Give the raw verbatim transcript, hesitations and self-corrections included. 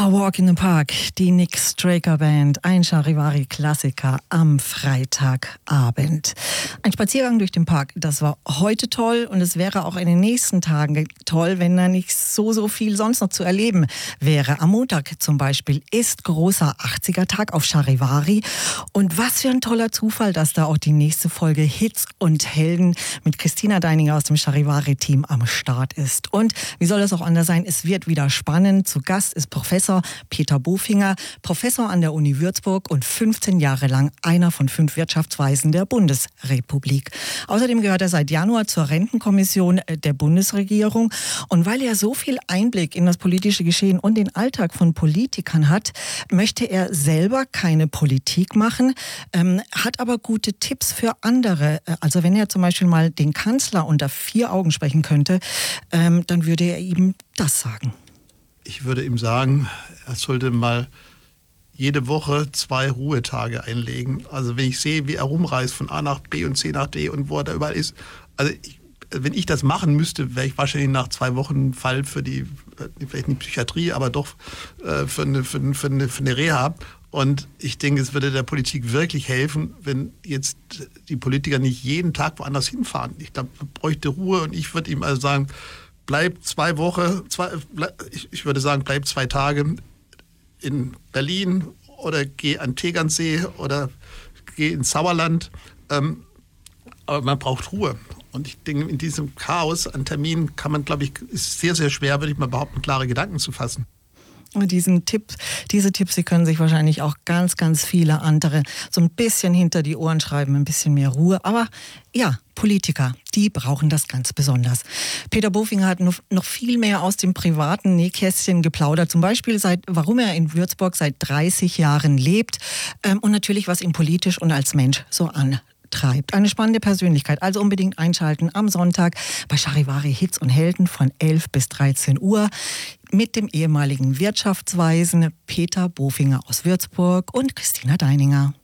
A Walk in the Park, die Nick Straker Band, ein Charivari-Klassiker am Freitagabend. Ein Spaziergang durch den Park, das war heute toll und es wäre auch in den nächsten Tagen toll, wenn da nicht so, so viel sonst noch zu erleben wäre. Am Montag zum Beispiel ist großer achtziger-Tag auf Charivari und was für ein toller Zufall, dass da auch die nächste Folge Hits und Helden mit Christina Deininger aus dem Charivari-Team am Start ist. Und wie soll das auch anders sein? Es wird wieder spannend. Zu Gast ist Professor Peter Bofinger, Professor an der Uni Würzburg und fünfzehn Jahre lang einer von fünf Wirtschaftsweisen der Bundesrepublik. Außerdem gehört er seit Januar zur Rentenkommission der Bundesregierung. Und weil er so viel Einblick in das politische Geschehen und den Alltag von Politikern hat, möchte er selber keine Politik machen, ähm, hat aber gute Tipps für andere. Also wenn er zum Beispiel mal den Kanzler unter vier Augen sprechen könnte, ähm, dann würde er ihm das sagen. Ich würde ihm sagen, er sollte mal jede Woche zwei Ruhetage einlegen. Also wenn ich sehe, wie er rumreist von A nach B und C nach D und wo er da überall ist. Also ich, wenn ich das machen müsste, wäre ich wahrscheinlich nach zwei Wochen ein Fall für die, vielleicht nicht Psychiatrie, aber doch äh, für, eine, für, eine, für, eine, für eine Reha. Und ich denke, es würde der Politik wirklich helfen, wenn jetzt die Politiker nicht jeden Tag woanders hinfahren. Ich glaube, man bräuchte Ruhe und ich würde ihm also sagen, bleib zwei Wochen, zwei, ich würde sagen, bleib zwei Tage in Berlin oder geh an Tegernsee oder geh ins Sauerland. Ähm, aber man braucht Ruhe. Und ich denke, in diesem Chaos an Terminen kann man, glaube ich, ist sehr, sehr schwer, würde ich mal behaupten, klare Gedanken zu fassen. Und diesen Tipp, diese Tipps, die können sich wahrscheinlich auch ganz, ganz viele andere so ein bisschen hinter die Ohren schreiben, ein bisschen mehr Ruhe. Aber ja, Politiker, die brauchen das ganz besonders. Peter Bofinger hat noch viel mehr aus dem privaten Nähkästchen geplaudert. Zum Beispiel, seit, warum er in Würzburg seit dreißig Jahren lebt ähm, und natürlich, was ihn politisch und als Mensch so antreibt. Eine spannende Persönlichkeit. Also unbedingt einschalten am Sonntag bei Charivari Hits und Helden von elf bis dreizehn Uhr mit dem ehemaligen Wirtschaftsweisen Peter Bofinger aus Würzburg und Christina Deininger.